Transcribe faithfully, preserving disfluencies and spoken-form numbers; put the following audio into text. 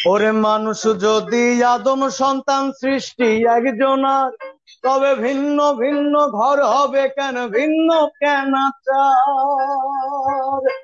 ওরে মানুষ যদি আদম সন্তান সৃষ্টি একজনার, তবে ভিন্ন ভিন্ন ঘর হবে কেন, ভিন্ন কেন চার?